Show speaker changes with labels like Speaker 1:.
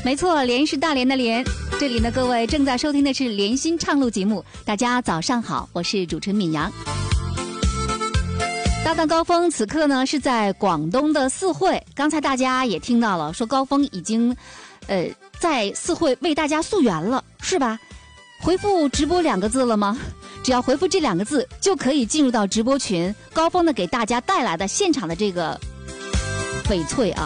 Speaker 1: 没错，连是大连的连。这里呢，各位正在收听的是连心畅路节目。大家早上好，我是主持人闵阳。搭档高峰此刻呢是在广东的四惠，刚才大家也听到了，说高峰已经在四惠为大家溯源了，是吧？回复直播2个字了吗？只要回复这2个字就可以进入到直播群，高峰呢给大家带来的现场的这个翡翠啊。